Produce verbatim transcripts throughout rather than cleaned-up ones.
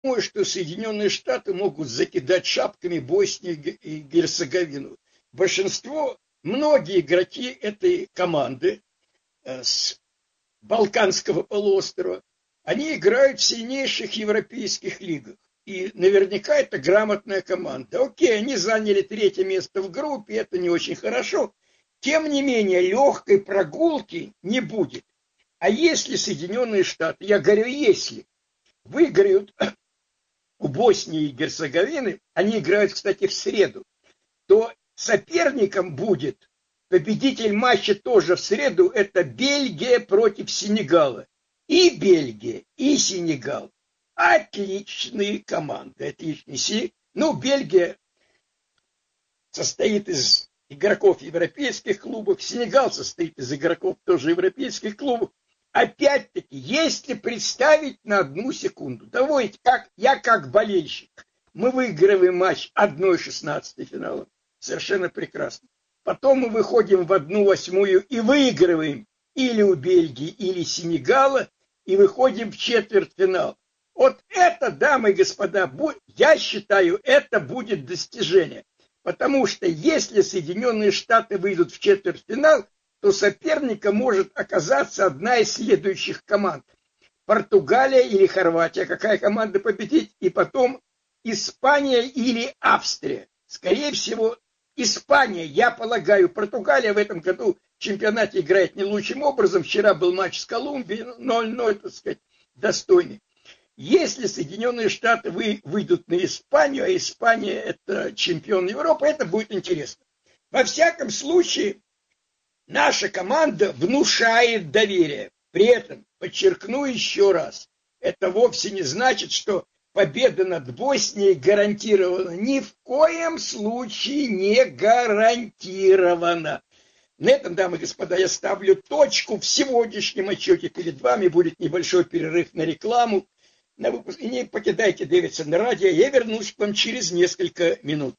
думаю, что Соединенные Штаты могут закидать шапками Боснию и Герцеговину. Большинство, многие игроки этой команды э, с Балканского полуострова, они играют в сильнейших европейских лигах. И наверняка это грамотная команда. Окей, они заняли третье место в группе, это не очень хорошо. Тем не менее, легкой прогулки не будет. А если Соединенные Штаты, я говорю, если выиграют у Боснии и Герцеговины, они играют, кстати, в среду, то соперником будет победитель матча тоже в среду, это Бельгия против Сенегала. И Бельгия, и Сенегал. Отличные команды, отличные. Ну, Бельгия состоит из игроков европейских клубов, Сенегал состоит из игроков тоже европейских клубов. Опять-таки, если представить на одну секунду, давайте, как, я как болельщик, мы выигрываем матч одна шестнадцатая финала, совершенно прекрасно. Потом мы выходим в одну восьмую и выигрываем или у Бельгии, или Сенегала, и выходим в четвертьфинал. Вот это, дамы и господа, я считаю, это будет достижение. Потому что если Соединенные Штаты выйдут в четвертьфинал, то соперником может оказаться одна из следующих команд. Португалия или Хорватия, какая команда победит, и потом Испания или Австрия. Скорее всего, Испания, я полагаю. Португалия в этом году в чемпионате играет не лучшим образом. Вчера был матч с Колумбией, ноль ноль, так сказать, достойный. Если Соединенные Штаты вы, выйдут на Испанию, а Испания это чемпион Европы, это будет интересно. Во всяком случае, наша команда внушает доверие. При этом, подчеркну еще раз, это вовсе не значит, что победа над Боснией гарантирована. Ни в коем случае не гарантирована. На этом, дамы и господа, я ставлю точку в сегодняшнем отчете. Перед вами будет небольшой перерыв на рекламу. На выпуск. И не покидайте Дэвидсон радио. Я вернусь к вам через несколько минут.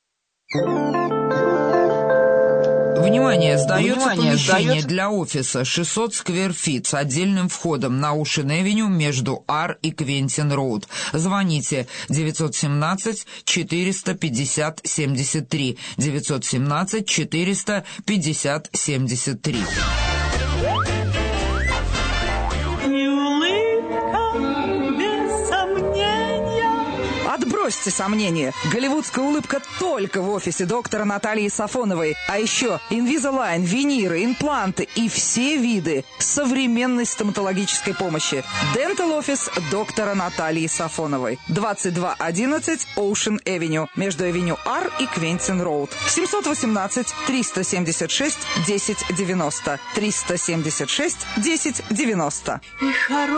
Внимание, сдается Внимание, помещение сдается... для офиса шестьсот сквер-фит с отдельным входом на Оушен-Эвеню между Ар и Квентин-Роуд. Звоните девятьсот семнадцать четыреста пятьдесят семьдесят три. девятьсот семнадцать четыреста пятьдесят семьдесят три. Отбросьте сомнения. Голливудская улыбка только в офисе доктора Натальи Сафоновой. А еще Invisalign, виниры, импланты и все виды современной стоматологической помощи. Dental Office доктора Натальи Сафоновой. двадцать два одиннадцать Ocean Avenue. Между Авеню Ар и Квентин Роуд. семьсот восемнадцать триста семьдесят шесть десять девяносто. триста семьдесят шесть десять девяносто.